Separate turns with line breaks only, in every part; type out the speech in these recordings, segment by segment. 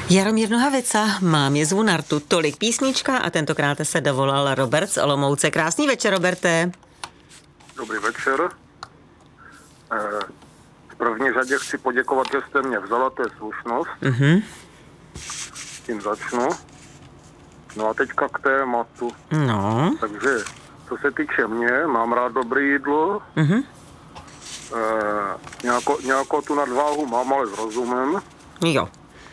Jaromír Nohavica, mám je zvu Nartu, tolik písnička a tentokrát se dovolal Robert z Olomouce. Krásný večer, Roberte.
Dobrý večer. V první řadě chci poděkovat, že jste mě vzala, to je slušnost. Tím začnu. No a teďka k tématu.
No.
Takže, co se týče mě, mám rád dobré jídlo. Nějakou tu nadváhu mám, ale s rozumem.
Jo.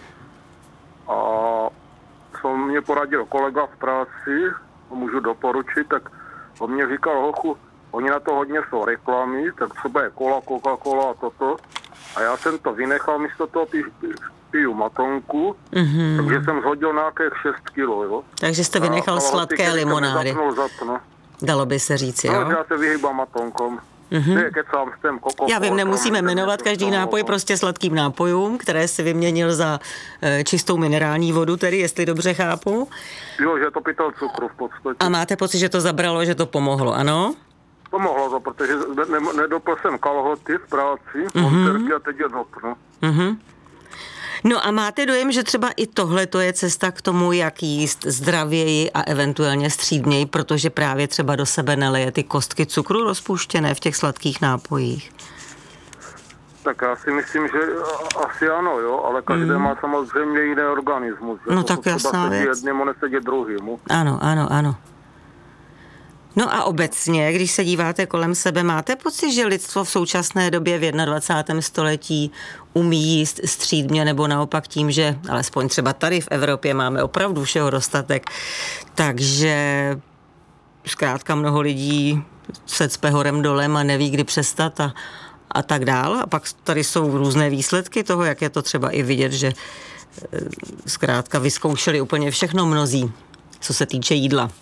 A co mě poradil kolega v práci, můžu doporučit, tak on mě říkal, hochu, oni na to hodně jsou reklamy, tak třeba je cola, Coca-Cola a toto. A já jsem to vynechal, místo toho piju matonku, takže jsem zhodil nějakých 6 kilo, jo.
Takže jste vynechal sladké limonády. Dalo by se říct, jo.
No, já se vyhýbám matonkům.
Já vím, nemusíme jmenovat každý nápoj prostě sladkým nápojům, které si vyměnil za čistou minerální vodu, tedy jestli dobře chápu.
Jo, že to pytel cukru v podstatě.
A máte pocit, že to zabralo, že to pomohlo, ano?
Pomohlo to, protože nedopl jsem kalhoty v práci, koncerty a teď je dopnu.
No a máte dojem, že třeba i tohle to je cesta k tomu, jak jíst zdravěji a eventuálně střídněji, protože právě třeba do sebe neleje ty kostky cukru rozpuštěné v těch sladkých nápojích?
Tak já si myslím, že asi ano, jo, ale každý má samozřejmě jiný organismus.
No tak jasná věc.
Jednému nesedí druhýmu.
Ano. No a obecně, když se díváte kolem sebe, máte pocit, že lidstvo v současné době v 21. století umí jíst střídmě, nebo naopak tím, že alespoň třeba tady v Evropě máme opravdu všeho dostatek, takže zkrátka mnoho lidí se cpe horem dolem a neví, kdy přestat a tak dál. A pak tady jsou různé výsledky toho, jak je to třeba i vidět, že zkrátka vyzkoušeli úplně všechno mnozí, co se týče jídla.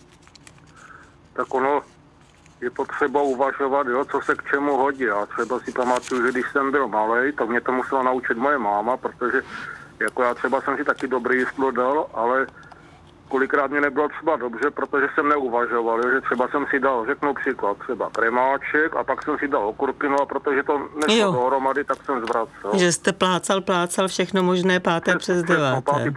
Tak ono je potřeba uvažovat, jo, co se k čemu hodí. Já třeba si pamatuju, že když jsem byl malej, tak mě to musela naučit moje máma, protože jako já třeba jsem si taky dobrý jídlo dal, ale kolikrát mě nebylo třeba dobře, protože jsem neuvažoval, jo, že třeba jsem si dal, řeknu příklad, třeba kremáček a pak jsem si dal okurky, no a protože to nešlo dohromady, tak jsem zvracel.
Že jste plácal všechno možné páté přes deváté.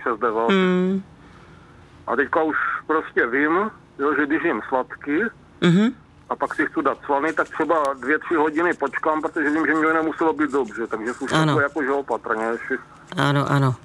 A teďka už prostě vím, jo, že když jim sladký a pak si chci dát slaný, tak třeba 2-3 hodiny počkám, protože vím, že mě nemuselo být dobře, takže už to jakože opatrně.
Ano.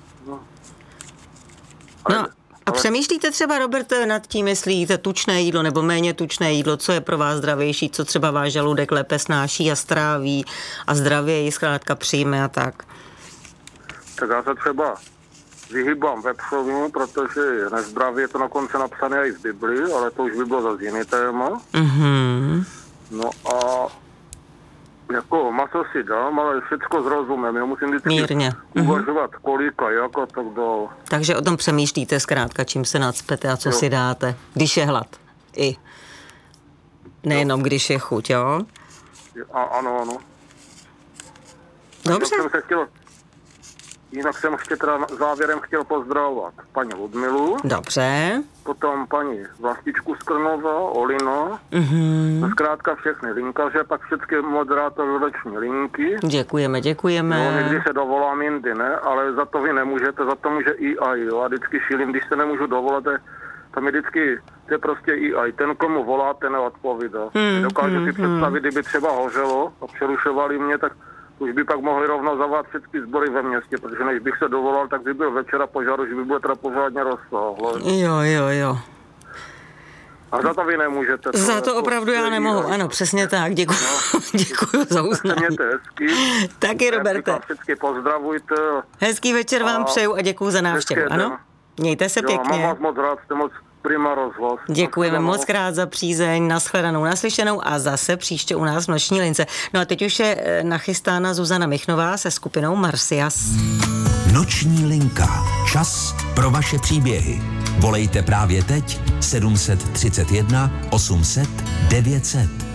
A přemýšlíte třeba, Roberte, nad tím, jestli jíte tučné jídlo nebo méně tučné jídlo, co je pro vás zdravější, co třeba váš žaludek lépe snáší a stráví a zdravěji zkrátka přijme a tak?
Tak já se třeba vyhýbám vepřovinu, protože je nezdravě, je to na konci napsané i v Biblii, ale to už by bylo zase jiný téma. No a jako maso si dám, ale všecko s rozumem. Já musím vždycky uvažovat kolik a jak a tak dál.
Takže o tom přemýšlíte zkrátka, čím se nacpete a co si dáte, když je hlad. I nejenom když je chuť, jo?
Ano.
Dobře.
Jinak jsem závěrem chtěl pozdravovat paní Ludmilu.
Dobře.
Potom paní Vlastičku Skrnova, Olino. Zkrátka všechny linkaře, pak všechny moderátory roční linky.
Děkujeme.
No, někdy se dovolám, jindy ne, ale za to vy nemůžete, za to může EI, jo. A vždycky šílim, když se nemůžu dovolat, tam je vždycky, to je prostě EI. Ten, komu volá, ten neodpovídá. Dokážu si představit, kdyby třeba hořelo a přerušovali mě, tak už by pak mohli rovnou zavát všechny sbory ve městě, protože než bych se dovolal, tak by byl večera požár, že by bylo teda pořádně rozsáhlé.
Jo.
A za to vy nemůžete.
Za to opravdu já nemohu, ano, přesně tak, děkuji za uznání.
Mějte hezky.
Taky, Roberte.
Všechny pozdravujte.
Hezký večer vám přeju a děkuji za návštěvu, ano? Mějte se pěkně.
Mám vás moc rád, jste moc prima rozhlas.
Děkujeme moc krát za přízeň, nashledanou, naslyšenou a zase příště u nás v noční lince. No a teď už je nachystána Zuzana Michnová se skupinou Marsyas.
Noční linka. Čas pro vaše příběhy. Volejte právě teď 731 800 900.